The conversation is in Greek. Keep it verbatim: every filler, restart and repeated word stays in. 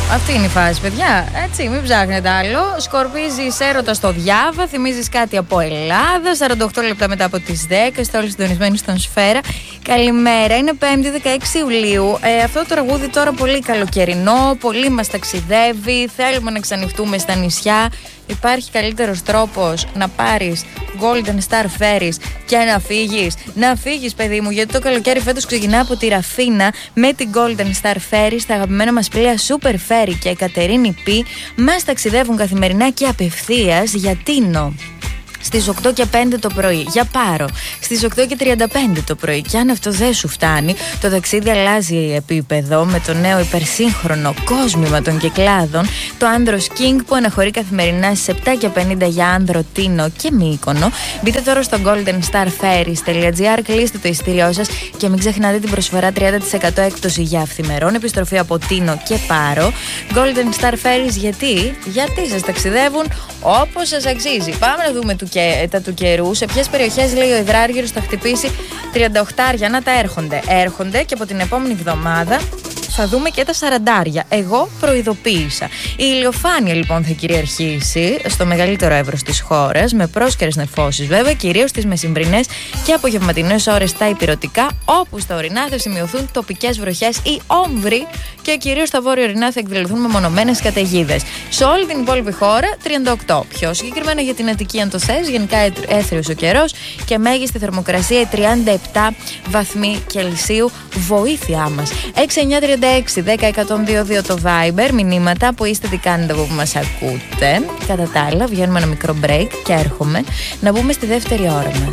Αυτή είναι η φάση, παιδιά. Έτσι, μην ψάχνετε άλλο. Σκορπίζει έρωτα στο Διάβα, θυμίζει κάτι από Ελλάδα. σαράντα οκτώ λεπτά μετά από τις δέκα. Είστε όλοι συντονισμένοι στον Σφαίρα. Καλημέρα, είναι Πέμπτη δεκαέξι Ιουλίου. Ε, αυτό το τραγούδι τώρα πολύ καλοκαιρινό, πολύ μας ταξιδεύει. Θέλουμε να ξανοιχτούμε στα νησιά. Υπάρχει καλύτερος τρόπος να πάρεις Golden Star Ferries και να φύγεις? Να φύγεις, παιδί μου, γιατί το καλοκαίρι φέτος ξεκινά από τη Ραφίνα με την Golden Star Ferries. Τα αγαπημένα μας πλοία Super Ferry και Εκατερίνη Π μας ταξιδεύουν καθημερινά και απευθείας για Τίνο στις οκτώ και πέντε το πρωί, για Πάρο στις οκτώ και τριάντα πέντε το πρωί. Και αν αυτό δεν σου φτάνει, το ταξίδι αλλάζει επίπεδο με το νέο υπερσύγχρονο κόσμημα των Κυκλάδων, το Άνδρος King, που αναχωρεί καθημερινά στις επτά και πενήντα για Άνδρο, Τίνο και Μύκονο. Μπείτε τώρα στο golden star ferries dot gr, κλείστε το εισιτήριό σας και μην ξεχνάτε την προσφορά τριάντα τοις εκατό έκπτωση για αυθημερών επιστροφή από Τίνο και Πάρο. Golden Star Ferries, γιατί? Γιατί σας ταξιδεύουν όπως σας αξίζει. Πάμε να δούμε του και, τα του καιρού. Σε ποιες περιοχές, λέει ο υδράργυρος, θα χτυπήσει τριάντα οκτώ, να τα έρχονται. Έρχονται και από την επόμενη εβδομάδα θα δούμε και τα σαραντάρια. Εγώ προειδοποίησα. Η ηλιοφάνεια λοιπόν θα κυριαρχήσει στο μεγαλύτερο εύρος της χώρας, με πρόσκαιρες νεφώσεις βέβαια, κυρίως στις μεσημβρινές και απογευματινές ώρες στα ηπειρωτικά, όπου στα ορεινά θα σημειωθούν τοπικές βροχές ή όμβροι και κυρίως στα βόρεια ορεινά θα εκδηλωθούν μεμονωμένες καταιγίδες. Σε όλη την υπόλοιπη χώρα τριάντα οκτώ. Πιο συγκεκριμένα για την Αττική, αν το θες, γενικά έθριος ο καιρός και μέγιστη θερμοκρασία τριάντα επτά βαθμοί Κελσίου. Βοήθειά μας. έξι εννιά τριάντα έξι δέκα εκατόν δύο δύο το Viber. Μηνύματα που είστε, τι κάνετε από που μας ακούτε. Κατά τα άλλα, βγαίνουμε ένα μικρό break και έρχομαι να μπούμε στη δεύτερη ώρα μας.